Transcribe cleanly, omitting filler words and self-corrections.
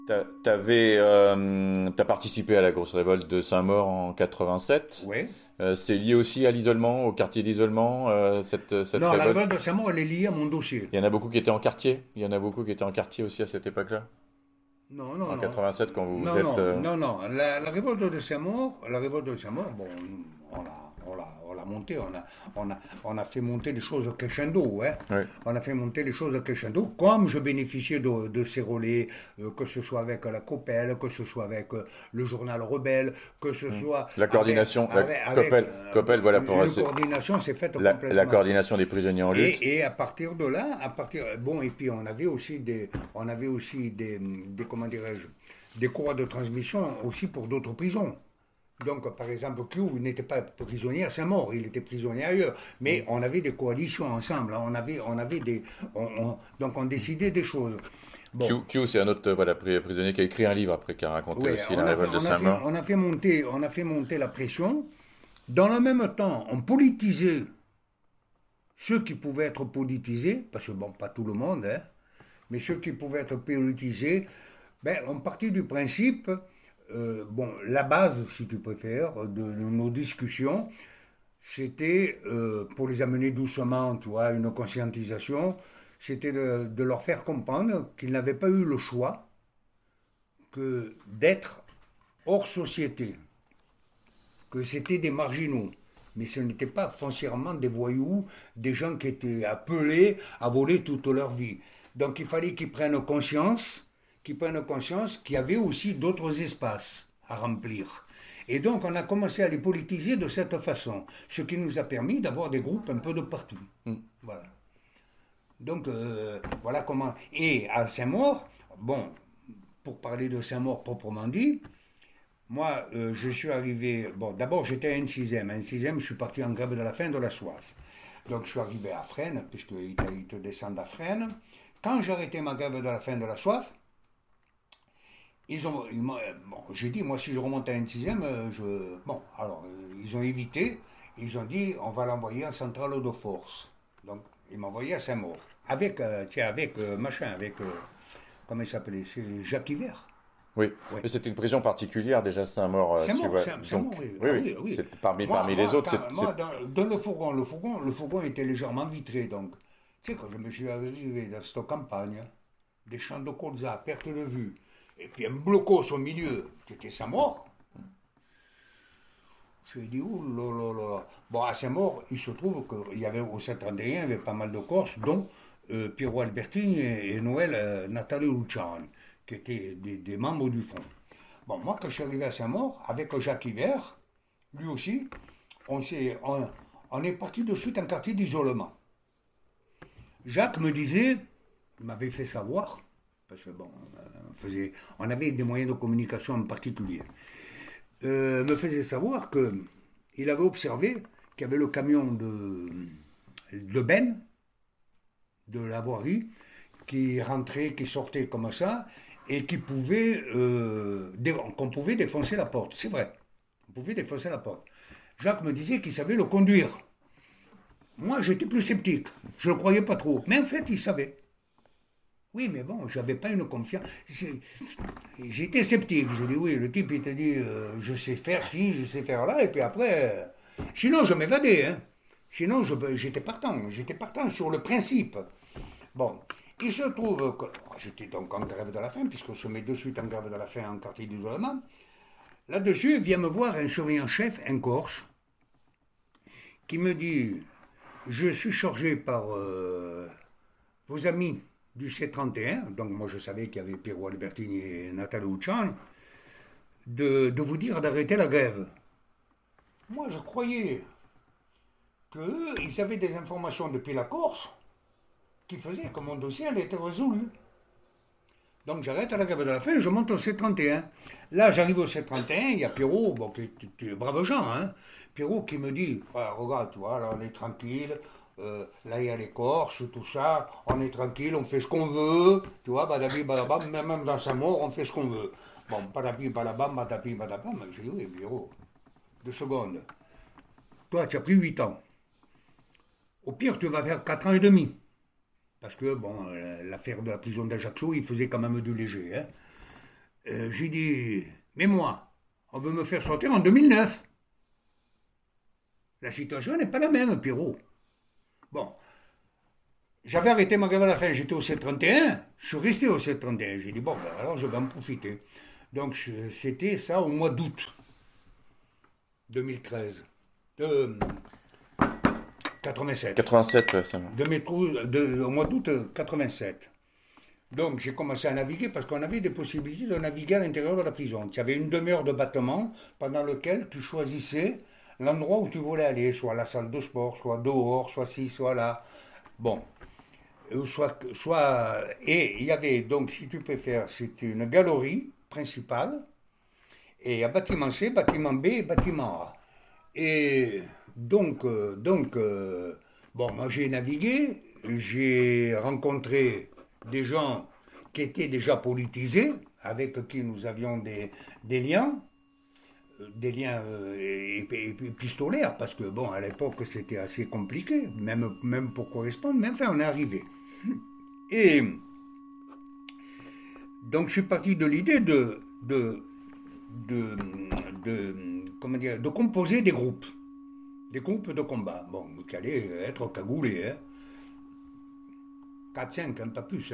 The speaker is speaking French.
T'as participé à la grosse révolte de Saint-Maur en 87. Oui. C'est lié aussi à l'isolement, au quartier d'isolement, cette Non, la révolte. révolte de Saint-Maur, elle est liée à mon dossier. Il y en a beaucoup qui étaient en quartier. Il y en a beaucoup qui étaient en quartier aussi à cette époque-là. Non, non, En non. 87, quand vous Non, êtes. non, non, non. La révolte de Saint-Maur, bon, on l'a monté, on a fait monter les choses crescendo, hein. Oui. On a fait monter les choses crescendo, comme je bénéficiais de ces relais, que ce soit avec la COPEL, que ce soit avec le journal Rebelle, que ce Hmm. soit La coordination, avec Coppel, voilà pour une coordination s'est faite la complètement. coordination des prisonniers en lutte. Et à partir de là, bon, et puis on avait aussi comment dirais-je, des cours de transmission aussi pour d'autres prisons. Donc, par exemple, Q n'était pas prisonnier à Saint-Maur, il était prisonnier ailleurs. Mais on avait des coalitions ensemble, hein. On avait donc on décidait des choses. Bon, Q, c'est un autre prisonnier qui a écrit un livre après, qui a raconté oui, aussi la révolte de Saint-Maur. on a fait monter la pression. Dans le même temps, on politisait ceux qui pouvaient être politisés, parce que bon, pas tout le monde, hein, mais ceux qui pouvaient être politisés, ben, on partit du principe, bon, la base, si tu préfères, de nos discussions, c'était, pour les amener doucement, tu vois, à une conscientisation, c'était de leur faire comprendre qu'ils n'avaient pas eu le choix que d'être hors société, que c'était des marginaux. Mais ce n'était pas foncièrement des voyous, des gens qui étaient appelés à voler toute leur vie. Donc il fallait qu'ils prennent conscience qu'il y avait aussi d'autres espaces à remplir. Et donc on a commencé à les politiser de cette façon, ce qui nous a permis d'avoir des groupes un peu de partout. Voilà. Donc voilà comment. Et à Saint-Maur, bon, pour parler de Saint-Maur proprement dit, moi, je suis arrivé. Bon, d'abord, j'étais à N6M. À N6M, je suis parti en grève de la faim, de la soif. Donc, je suis arrivé à Fresnes, puisqu'ils te descendent à Fresnes. Quand j'ai arrêté ma grève de la faim, de la soif, bon, j'ai dit, moi, si je remonte à N6M, bon, alors, ils ont évité. Ils ont dit, on va l'envoyer en centrale de force. Donc, ils m'ont envoyé à Saint-Maur. Comment il s'appelait? C'est Jacques Hiver. Oui, Oui. mais c'était une prison particulière déjà Saint-Maur, tu vois. Saint-Maur, Donc, oui. oui, Ah oui, oui, oui. c'est parmi les autres. Moi, dans le fourgon était légèrement vitré, donc. Tu sais, quand je me suis arrivé dans cette campagne, des champs de colza à perte de vue, et puis un blocos au milieu, c'était Saint-Maur. J'ai dit, ouh là là là. Bon, à Saint-Maur, il se trouve qu'il y avait au 731, il y avait pas mal de Corses, dont Piero Albertini et Noël Natale Luciani, qui étaient des membres du Front. Bon, moi, quand je suis arrivé à Saint-Maur, avec Jacques Hiver, lui aussi, on est parti de suite en quartier d'isolement. Jacques me disait, il m'avait fait savoir, parce que bon, on avait des moyens de communication en particulier, me faisait savoir qu'il avait observé qu'il y avait le camion de Ben, de la voirie, qui rentrait, qui sortait comme ça, et qu'on pouvait défoncer la porte. C'est vrai, on pouvait défoncer la porte. Jacques me disait qu'il savait le conduire. Moi, j'étais plus sceptique. Je ne le croyais pas trop. Mais en fait, il savait. Oui, mais bon, j'avais pas une confiance. J'étais sceptique. Je dis oui, le type, il te dit je sais faire ci, je sais faire là, et puis après. Sinon, je m'évadais. Hein. Sinon, j'étais partant. J'étais partant sur le principe. Bon, il se trouve que. J'étais donc en grève de la faim, puisqu'on se met de suite en grève de la faim en quartier d'isolement. Là-dessus, vient me voir un surveillant-chef, un Corse, qui me dit je suis chargé par vos amis du C31, donc moi je savais qu'il y avait Piero Albertini et Natale Luciani, de vous dire d'arrêter la grève. Moi je croyais qu'ils avaient des informations depuis la Corse qui faisaient que mon dossier allait être résolu. Donc j'arrête à la grève de la faim, je monte au C31. Là j'arrive au C31, il y a Pierrot, bon, qui est brave gens, hein. Pierrot qui me dit, ah, regarde, tu vois, là on est tranquille, là il y a les Corses, tout ça, on est tranquille, on fait ce qu'on veut, tu vois, badabi, badabam, même dans sa mort, on fait ce qu'on veut. Bon, badabi, badabam, badabi, badabam, j'ai dit, oui, Pierrot, 2 secondes. Toi, tu as pris 8 ans. Au pire, tu vas faire 4 ans et demi. Parce que, bon, l'affaire de la prison d'Ajaccio, il faisait quand même du léger, hein. J'ai dit, mais moi, on veut me faire sortir en 2009. La situation n'est pas la même, Pierrot. Bon, j'avais arrêté ma grève à la fin, j'étais au 731, je suis resté au 731. J'ai dit, bon, ben, alors je vais en profiter. Donc c'était ça au mois d'août 2013. 87. 87, ouais, ça va. Au mois d'août 87. Donc j'ai commencé à naviguer parce qu'on avait des possibilités de naviguer à l'intérieur de la prison. Il y avait une demi-heure de battement pendant lequel tu choisissais l'endroit où tu voulais aller, soit la salle de sport, soit dehors, soit ci, soit là. Bon. Et il y avait donc, si tu préfères, c'était une galerie principale, et un bâtiment C, bâtiment B et bâtiment A. Et bon, moi j'ai navigué, j'ai rencontré des gens qui étaient déjà politisés, avec qui nous avions des liens, épistolaires, parce que bon, à l'époque c'était assez compliqué, même pour correspondre, mais enfin on est arrivé. Et donc je suis parti de l'idée comment dire, de composer des groupes de combat, bon, qui allaient être cagoulés, hein. 4-5, hein, pas plus.